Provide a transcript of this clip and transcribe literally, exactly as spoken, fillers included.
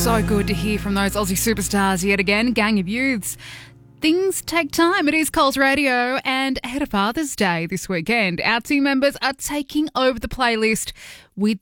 So good to hear from those Aussie superstars yet again, gang of youths. Things take time. It is Coles Radio, and ahead of Father's Day this weekend, our team members are taking over the playlist with